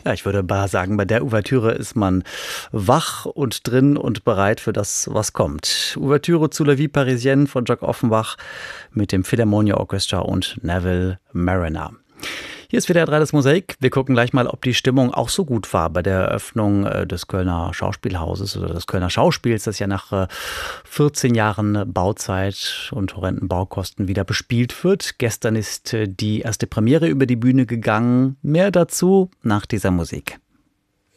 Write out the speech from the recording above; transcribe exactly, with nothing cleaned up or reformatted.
Ja, ich würde ba sagen, bei der Ouvertüre ist man wach und drin und bereit für das, was kommt. Ouvertüre zu La Vie Parisienne von Jacques Offenbach mit dem Philharmonia Orchestra und Neville Marriner. Hier ist W D R drei das Mosaik. Wir gucken gleich mal, ob die Stimmung auch so gut war bei der Eröffnung äh, des Kölner Schauspielhauses oder des Kölner Schauspiels, das ja nach äh, vierzehn Jahren Bauzeit und horrenden Baukosten wieder bespielt wird. Gestern ist äh, die erste Premiere über die Bühne gegangen. Mehr dazu nach dieser Musik.